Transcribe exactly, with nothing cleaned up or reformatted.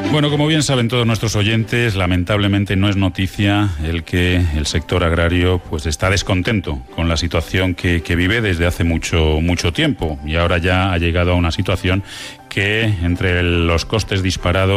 Bueno, como bien saben todos nuestros oyentes, lamentablemente no es noticia el que el sector agrario pues está descontento con la situación que, que vive desde hace mucho, mucho tiempo, y ahora ya ha llegado a una situación que, entre los costes disparados